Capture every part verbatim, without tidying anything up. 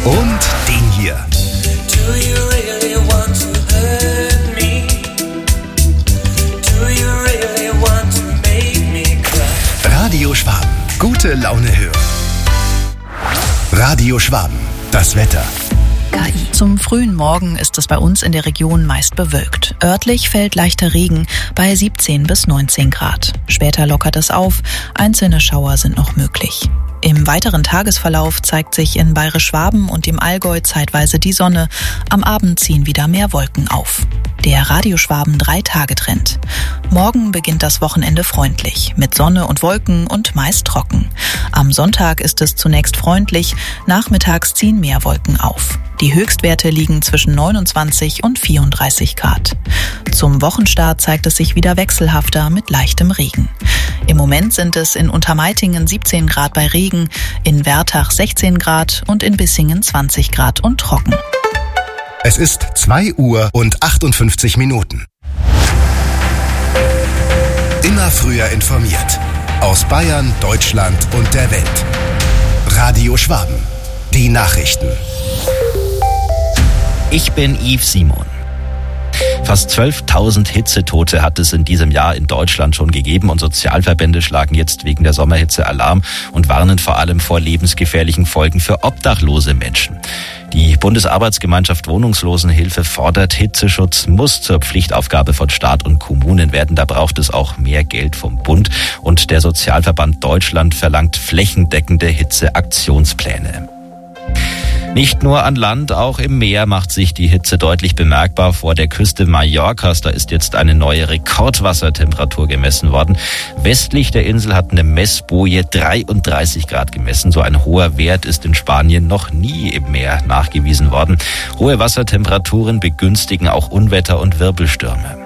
Und den hier. Do you really want to hurt me? Do you really want to make me cry? Radio Schwaben. Gute Laune hören. Radio Schwaben. Das Wetter. K I. Zum frühen Morgen ist es bei uns in der Region meist bewölkt. Örtlich fällt leichter Regen bei siebzehn bis neunzehn Grad. Später lockert es auf, einzelne Schauer sind noch möglich. Im weiteren Tagesverlauf zeigt sich in Bayerisch-Schwaben und im Allgäu zeitweise die Sonne. Am Abend ziehen wieder mehr Wolken auf. Der Radio Schwaben Drei-Tage-Trend. Morgen beginnt das Wochenende freundlich, mit Sonne und Wolken und meist trocken. Am Sonntag ist es zunächst freundlich, nachmittags ziehen mehr Wolken auf. Die Höchstwerte liegen zwischen neunundzwanzig und vierunddreißig Grad. Zum Wochenstart zeigt es sich wieder wechselhafter mit leichtem Regen. Im Moment sind es in Untermeitingen siebzehn Grad bei Regen, in Wertach sechzehn Grad und in Bissingen zwanzig Grad und trocken. Es ist zwei Uhr und achtundfünfzig Minuten. Immer früher informiert. Aus Bayern, Deutschland und der Welt. Radio Schwaben. Die Nachrichten. Ich bin Yves Simon. Fast zwölftausend Hitzetote hat es in diesem Jahr in Deutschland schon gegeben und Sozialverbände schlagen jetzt wegen der Sommerhitze Alarm und warnen vor allem vor lebensgefährlichen Folgen für obdachlose Menschen. Die Bundesarbeitsgemeinschaft Wohnungslosenhilfe fordert, Hitzeschutz muss zur Pflichtaufgabe von Staat und Kommunen werden. Da braucht es auch mehr Geld vom Bund. Und der Sozialverband Deutschland verlangt flächendeckende Hitzeaktionspläne. Nicht nur an Land, auch im Meer macht sich die Hitze deutlich bemerkbar. Vor der Küste Mallorcas, da ist jetzt eine neue Rekordwassertemperatur gemessen worden. Westlich der Insel hat eine Messboje dreiunddreißig Grad gemessen. So ein hoher Wert ist in Spanien noch nie im Meer nachgewiesen worden. Hohe Wassertemperaturen begünstigen auch Unwetter und Wirbelstürme.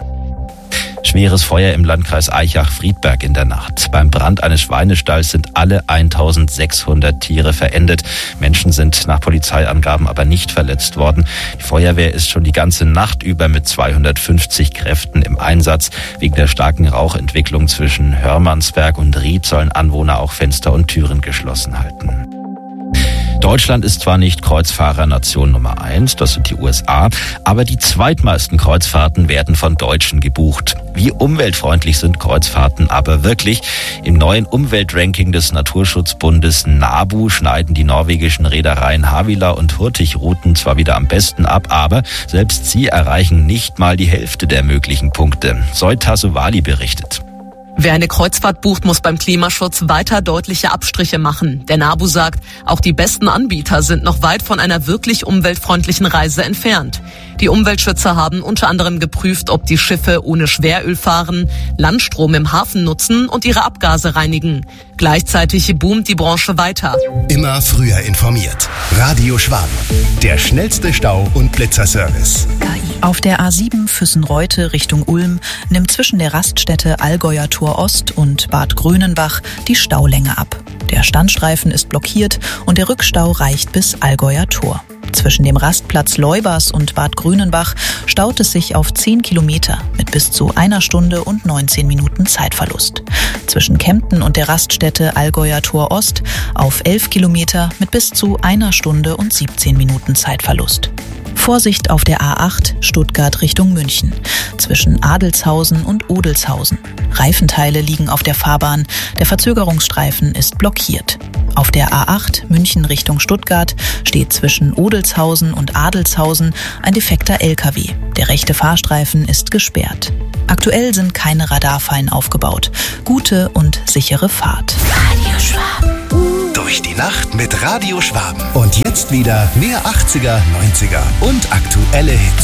Schweres Feuer im Landkreis Aichach-Friedberg in der Nacht. Beim Brand eines Schweinestalls sind alle eintausendsechshundert Tiere verendet. Menschen sind nach Polizeiangaben aber nicht verletzt worden. Die Feuerwehr ist schon die ganze Nacht über mit zweihundertfünfzig Kräften im Einsatz. Wegen der starken Rauchentwicklung zwischen Hörmannsberg und Ried sollen Anwohner auch Fenster und Türen geschlossen halten. Deutschland ist zwar nicht Kreuzfahrernation Nummer eins, das sind die U S A, aber die zweitmeisten Kreuzfahrten werden von Deutschen gebucht. Wie umweltfreundlich sind Kreuzfahrten aber wirklich? Im neuen Umweltranking des Naturschutzbundes NABU schneiden die norwegischen Reedereien Havila und Hurtigruten zwar wieder am besten ab, aber selbst sie erreichen nicht mal die Hälfte der möglichen Punkte. Zoe Tassovali berichtet. Wer eine Kreuzfahrt bucht, muss beim Klimaschutz weiter deutliche Abstriche machen. Der NABU sagt, auch die besten Anbieter sind noch weit von einer wirklich umweltfreundlichen Reise entfernt. Die Umweltschützer haben unter anderem geprüft, ob die Schiffe ohne Schweröl fahren, Landstrom im Hafen nutzen und ihre Abgase reinigen. Gleichzeitig boomt die Branche weiter. Immer früher informiert. Radio Schwaben. Der schnellste Stau- und Blitzerservice. K I. Auf der A sieben Füssen-Reute Richtung Ulm nimmt zwischen der Raststätte Allgäuer Tor Ost und Bad Grönenbach die Staulänge ab. Der Standstreifen ist blockiert und der Rückstau reicht bis Allgäuer Tor. Zwischen dem Rastplatz Leubers und Bad Grönenbach staut es sich auf zehn Kilometer mit bis zu einer Stunde und neunzehn Minuten Zeitverlust. Zwischen Kempten und der Raststätte Allgäuer Tor Ost auf elf Kilometer mit bis zu einer Stunde und siebzehn Minuten Zeitverlust. Vorsicht auf der A acht Stuttgart Richtung München, zwischen Adelshausen und Odelshausen. Reifenteile liegen auf der Fahrbahn, der Verzögerungsstreifen ist blockiert. Auf der A acht München Richtung Stuttgart steht zwischen Odelshausen und Adelshausen ein defekter L K W. Der rechte Fahrstreifen ist gesperrt. Aktuell sind keine Radarfallen aufgebaut. Gute und sichere Fahrt. Radio Schwaben. Durch die Nacht mit Radio Schwaben. Und jetzt wieder mehr achtziger, neunziger und aktuelle Hits.